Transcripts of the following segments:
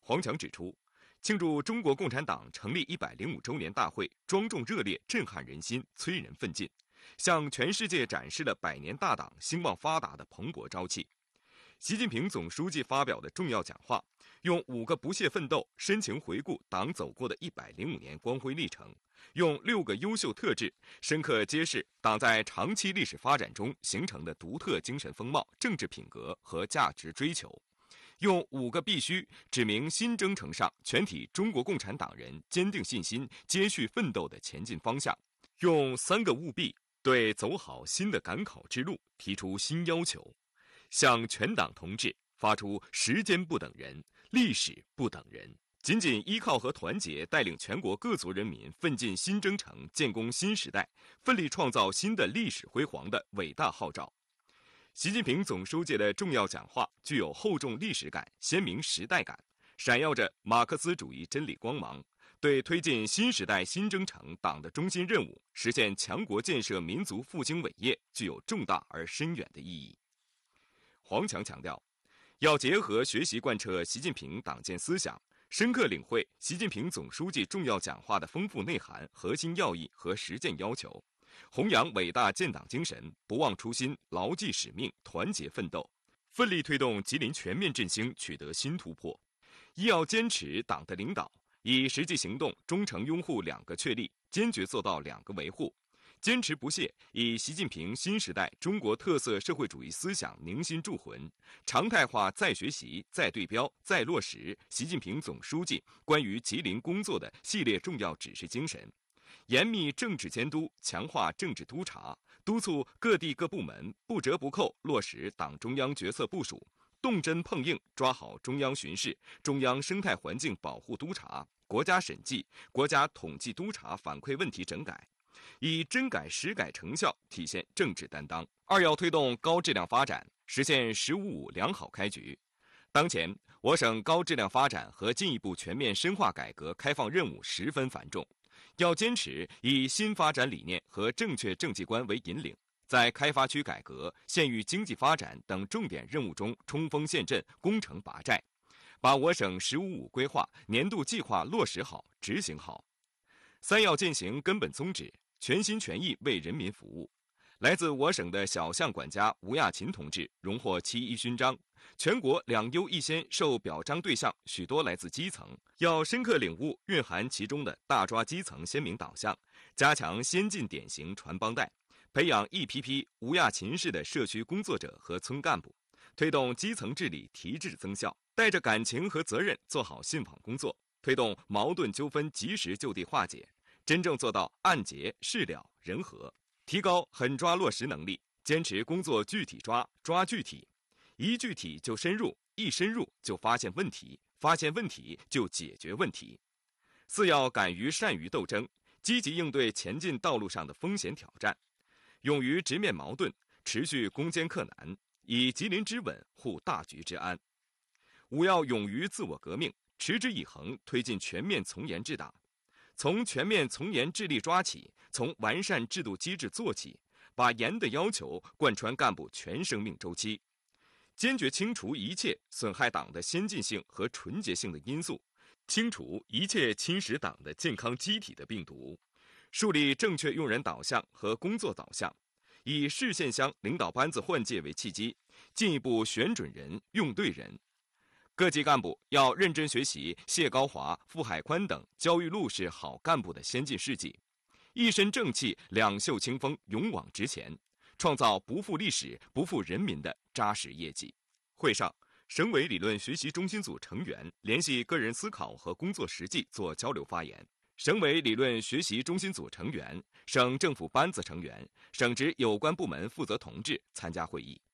黄强指出，庆祝中国共产党成立105周年大会庄重热烈，震撼人心，催人奋进，向全世界展示了百年大党兴旺发达的蓬勃朝气。习近平总书记发表的重要讲话，用5个不懈奋斗深情回顾党走过的105年光辉历程，用6个优秀特质深刻揭示党在长期历史发展中形成的独特精神风貌、政治品格和价值追求，用5个必须指明新征程上全体中国共产党人坚定信心、接续奋斗的前进方向，用3个务必对走好新的赶考之路提出新要求，向全党同志发出时间不等人，历史不等人，紧紧依靠和团结带领全国各族人民奋进新征程，建功新时代，奋力创造新的历史辉煌的伟大号召。习近平总书记的重要讲话具有厚重历史感、鲜明时代感，闪耀着马克思主义真理光芒，对推进新时代新征程党的中心任务，实现强国建设民族复兴伟业具有重大而深远的意义。黄强强调，要结合学习贯彻习近平党建思想，深刻领会习近平总书记重要讲话的丰富内涵、核心要义和实践要求，弘扬伟大建党精神，不忘初心，牢记使命，团结奋斗，奋力推动吉林全面振兴取得新突破。一要坚持党的领导，以实际行动忠诚拥护2个确立，坚决做到2个维护，坚持不懈以习近平新时代中国特色社会主义思想凝心铸魂，常态化再学习、再对标、再落实习近平总书记关于吉林工作的系列重要指示精神，严密政治监督，强化政治督查，督促各地各部门不折不扣落实党中央决策部署，动真碰硬抓好中央巡视、中央生态环境保护督查、国家审计、国家统计督查反馈问题整改，以真改实改成效体现政治担当。2要推动高质量发展，实现“15+5”良好开局。当前，我省高质量发展和进一步全面深化改革开放任务十分繁重，要坚持以新发展理念和正确政绩观为引领，在开发区改革、县域经济发展等重点任务中冲锋陷阵、攻城拔寨，把我省“15+5”规划年度计划落实好、执行好。3要践行根本宗旨，全心全意为人民服务。来自我省的小项管家吴亚勤同志荣获7·1勋章，全国2优1先受表彰对象许多来自基层，要深刻领悟蕴含其中的大抓基层鲜明导向，加强先进典型传帮带，培养一批批吴亚勤式的社区工作者和村干部，推动基层治理提质增效，带着感情和责任做好信访工作，推动矛盾纠纷及时就地化解，真正做到案结事了人和，提高狠抓落实能力，坚持工作具体抓，抓具体，一具体就深入，一深入就发现问题，发现问题就解决问题。4要敢于善于斗争，积极应对前进道路上的风险挑战，勇于直面矛盾，持续攻坚克难，以吉林之稳护大局之安。5要勇于自我革命，持之以恒推进全面从严治党，从全面从严治理抓起，从完善制度机制做起，把严的要求贯穿干部全生命周期，坚决清除一切损害党的先进性和纯洁性的因素，清除一切侵蚀党的健康机体的病毒，树立正确用人导向和工作导向，以市县乡领导班子换届为契机，进一步选准人、用对人。各级干部要认真学习谢高华、傅海宽等焦裕禄式好干部的先进事迹，一身正气、两袖清风，勇往直前，创造不负历史、不负人民的扎实业绩。会上，省委理论学习中心组成员联系个人思考和工作实际做交流发言，省委理论学习中心组成员、省政府班子成员、省直有关部门负责同志参加会议。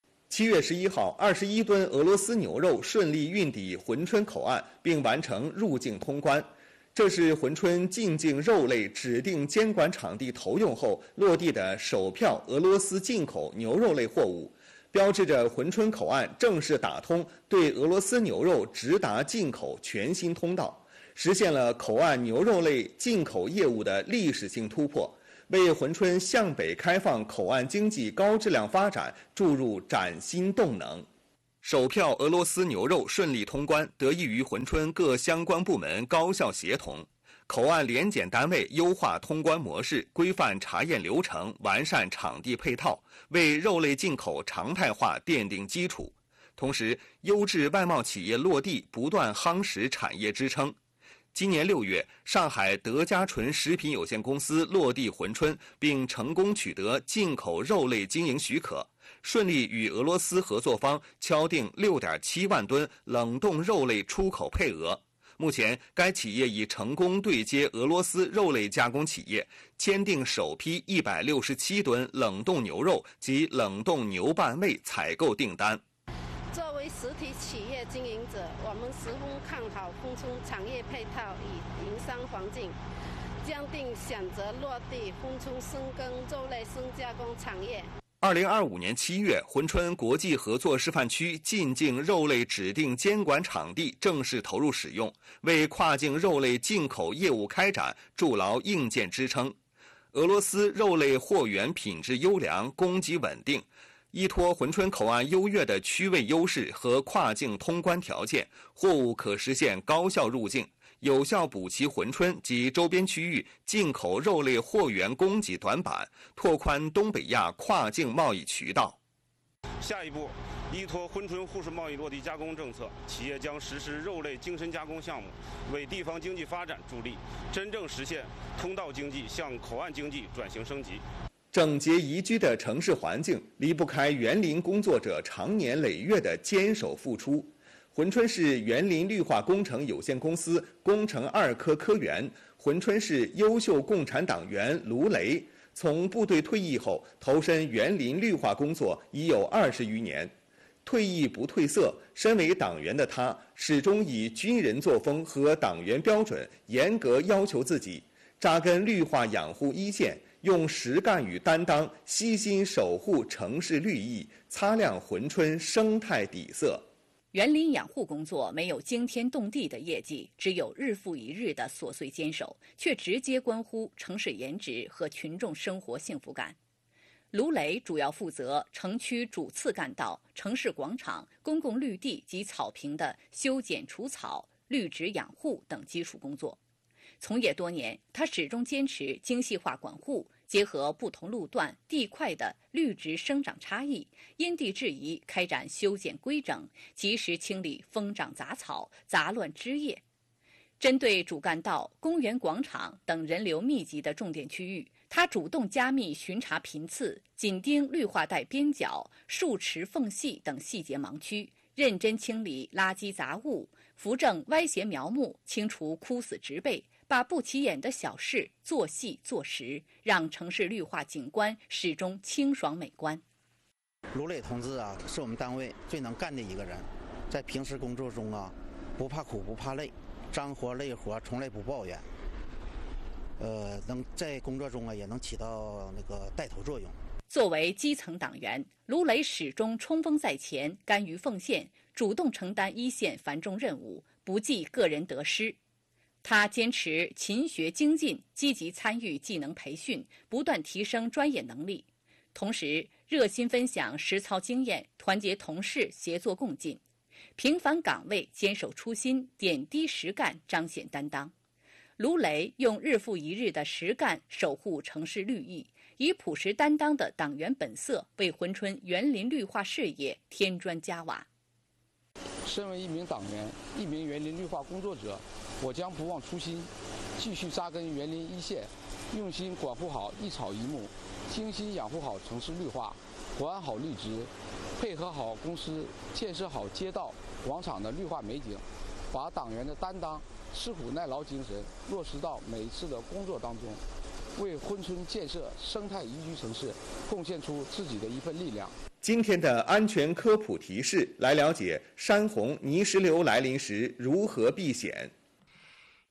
7月11号，21吨俄罗斯牛肉顺利运抵珲春口岸，并完成入境通关。这是珲春进境肉类指定监管场地投用后落地的首票俄罗斯进口牛肉类货物，标志着珲春口岸正式打通对俄罗斯牛肉直达进口全新通道，实现了口岸牛肉类进口业务的历史性突破，为珲春向北开放口岸经济高质量发展注入崭新动能。 首票俄罗斯牛肉顺利通关，得益于珲春各相关部门高效协同，口岸联检单位优化通关模式，规范查验流程，完善场地配套，为肉类进口常态化奠定基础。同时，优质外贸企业落地，不断夯实产业支撑。今年6月，上海德家纯食品有限公司落地珲春，并成功取得进口肉类经营许可，顺利与俄罗斯合作方敲定6.7万吨冷冻肉类出口配额。目前，该企业已成功对接俄罗斯肉类加工企业，签订首批167吨冷冻牛肉及冷冻牛拌味采购订单。 作为实体企业经营者，我们十分看好珲春产业配套与营商环境，坚定选择落地珲春深耕肉类深加工产业。 2025年7月，珲春国际合作示范区进境肉类指定监管场地正式投入使用，为跨境肉类进口业务开展筑牢硬件支撑。俄罗斯肉类货源品质优良，供给稳定。依托珲春口岸优越的区位优势和跨境通关条件，货物可实现高效入境，有效补齐珲春及周边区域进口肉类货源供给短板，拓宽东北亚跨境贸易渠道。 下一步，依托珲春沪市贸易落地加工政策，企业将实施肉类精深加工项目，为地方经济发展助力，真正实现通道经济向口岸经济转型升级。 整洁宜居的城市环境离不开园林工作者长年累月的坚守付出。珲春市园林绿化工程有限公司工程2科科员、珲春市优秀共产党员卢雷，从部队退役后投身园林绿化工作已有20余年。退役不褪色，身为党员的他始终以军人作风和党员标准严格要求自己，扎根绿化养护一线，用实干与担当，悉心守护城市绿意，擦亮珲春生态底色。 园林养护工作没有惊天动地的业绩，只有日复一日的琐碎坚守，却直接关乎城市颜值和群众生活幸福感。卢雷主要负责城区主次干道、城市广场、公共绿地及草坪的修剪除草、绿植养护等基础工作。从业多年，他始终坚持精细化管护，结合不同路段、地块的绿植生长差异，因地制宜开展修剪规整，及时清理疯长杂草、杂乱枝叶。针对主干道、公园广场等人流密集的重点区域，他主动加密巡查频次，紧盯绿化带边角、树池缝隙等细节盲区，认真清理垃圾杂物，扶正歪斜苗木，清除枯死植被，把不起眼的小事做细做实，让城市绿化景观始终清爽美观。 卢磊同志啊，是我们单位最能干的一个人，在平时工作中啊，不怕苦不怕累，脏活累活从来不抱怨。能在工作中啊也能起到那个带头作用。 作为基层党员，卢磊始终冲锋在前，甘于奉献，主动承担一线繁重任务，不计个人得失。他坚持勤学精进，积极参与技能培训，不断提升专业能力，同时热心分享实操经验，团结同事，协作共进。平凡岗位坚守初心，点滴实干彰显担当。卢雷用日复一日的实干守护城市绿意，以朴实担当的党员本色为珲春园林绿化事业添砖加瓦。 身为一名党员，一名园林绿化工作者，我将不忘初心，继续扎根园林一线，用心管护好一草一木，精心养护好城市绿化，管好绿植，配合好公司建设好街道广场的绿化美景，把党员的担当、吃苦耐劳精神落实到每一次的工作当中，为珲春建设生态宜居城市贡献出自己的一份力量。 今天的安全科普提示，来了解山洪泥石流来临时如何避险。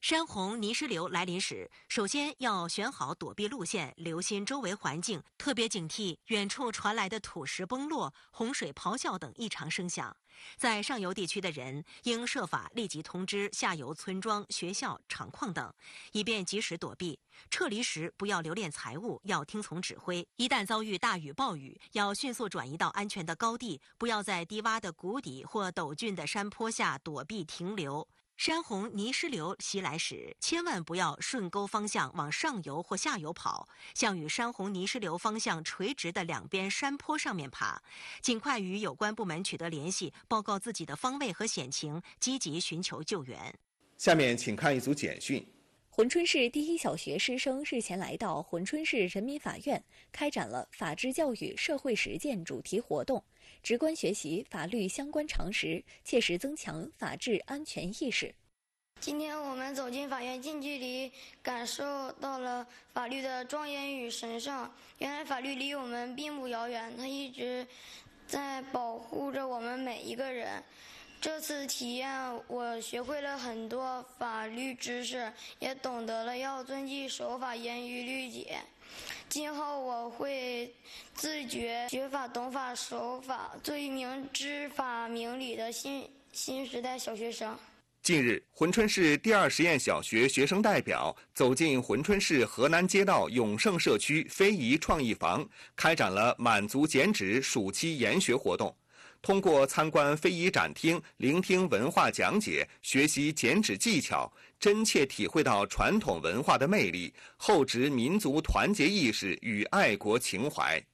山洪泥石流来临时，首先要选好躲避路线，留心周围环境，特别警惕远处传来的土石崩落、洪水咆哮等异常声响。在上游地区的人应设法立即通知下游村庄、学校、厂矿等，以便及时躲避。撤离时不要留恋财物，要听从指挥。一旦遭遇大雨暴雨，要迅速转移到安全的高地，不要在低洼的谷底或陡峻的山坡下躲避停留。山洪泥石流袭来时，千万不要顺沟方向往上游或下游跑，向与山洪泥石流方向垂直的两边山坡上面爬，尽快与有关部门取得联系，报告自己的方位和险情，积极寻求救援。 下面请看一组简讯。 珲春市第一小学师生日前来到珲春市人民法院，开展了法治教育社会实践主题活动，直观学习法律相关常识，切实增强法治安全意识。 今天我们走进法院，近距离感受到了法律的庄严与神圣。原来法律离我们并不遥远，它一直在保护着我们每一个人。这次体验，我学会了很多法律知识，也懂得了要遵纪守法、严于律己。今后我会自觉学法、懂法、守法，做一名知法明理的新时代小学生。 近日，珲春市第二实验小学学生代表走进珲春市河南街道永盛社区非遗创意坊，开展了满族剪纸暑期研学活动。通过参观非遗展厅，聆听文化讲解，学习剪纸技巧，真切体会到传统文化的魅力，厚植民族团结意识与爱国情怀。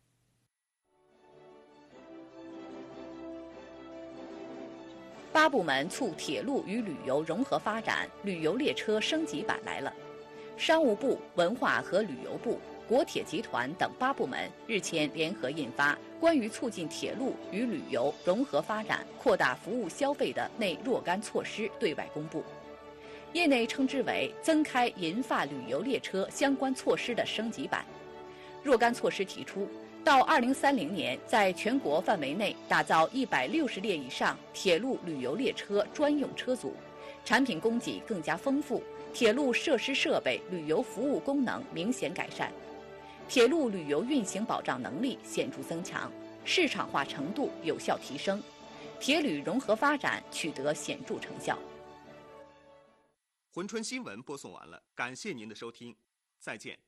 8部门促铁路与旅游融合发展旅游列车升级版来了。商务部、文化和旅游部、国铁集团等8部门日前联合印发《关于促进铁路与旅游融合发展、扩大服务消费的内若干措施》对外公布，业内称之为增开银发旅游列车相关措施的升级版。若干措施提出，到2030年，在全国范围内打造160列以上铁路旅游列车专用车组，产品供给更加丰富，铁路设施设备、旅游服务功能明显改善，铁路旅游运行保障能力显著增强，市场化程度有效提升，铁旅融合发展取得显著成效。 珲春新闻播送完了，感谢您的收听，再见。